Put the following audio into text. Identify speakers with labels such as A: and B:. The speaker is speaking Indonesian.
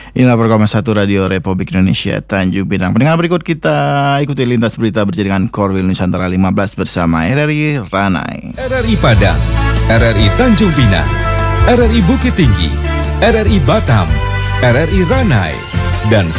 A: Inilah program 1 Radio Republik Indonesia Tanjung Pinang. Pendengar, berikut kita ikuti lintas berita berjaringan Korwil Nusantara 15 bersama RRI Ranai.
B: RRI Padang, RRI Tanjung Pinang, RRI Bukit Tinggi, RRI Batam, RRI Ranai, dan